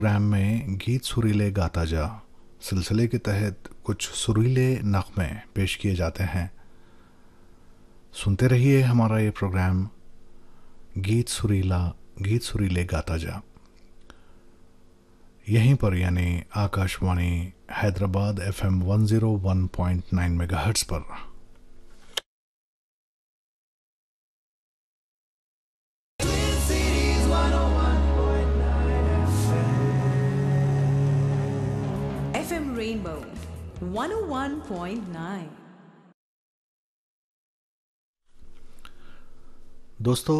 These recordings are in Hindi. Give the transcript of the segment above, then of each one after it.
प्रोग्राम में गीत सुरीले गाता जा सिलसिले के तहत कुछ सुरीले नगमे पेश किए जाते हैं। सुनते रहिए हमारा ये प्रोग्राम गीत सुरीले गाता जा, यहीं पर यानी आकाशवाणी हैदराबाद FM 101.9 मेगाहर्ट्ज़ पर। FM Rainbow 101.9। दोस्तों,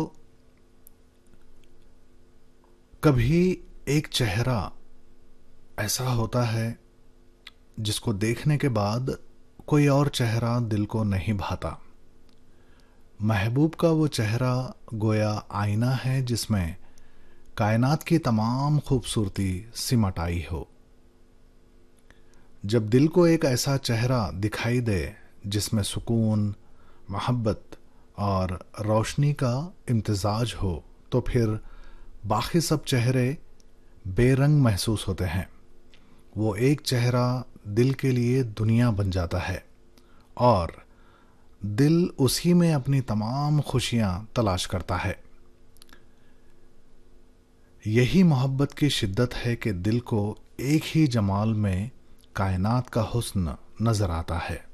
कभी एक चेहरा ऐसा होता है जिसको देखने के बाद कोई और चेहरा दिल को नहीं भाता। महबूब का वो चेहरा गोया आईना है जिसमें कायनात की तमाम खूबसूरती सिमट आई हो। जब दिल को एक ऐसा चेहरा दिखाई दे जिसमें सुकून, मोहब्बत और रोशनी का इम्तिजाज हो, तो फिर बाकी सब चेहरे बेरंग महसूस होते हैं। वो एक चेहरा दिल के लिए दुनिया बन जाता है और दिल उसी में अपनी तमाम खुशियां तलाश करता है। यही मोहब्बत की शिद्दत है कि दिल को एक ही जमाल में कायनात का हुस्न नजर आता है।